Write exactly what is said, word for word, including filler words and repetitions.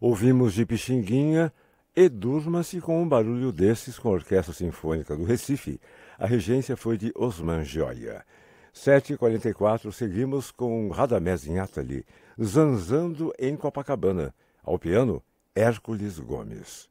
Ouvimos de Pixinguinha e Durma-se com um barulho desses com a Orquestra Sinfônica do Recife. A regência foi de Osman Joia. sete e quarenta e quatro, seguimos com Radamés Inhatali, Zanzando em Copacabana. Ao piano, Hércules Gomes.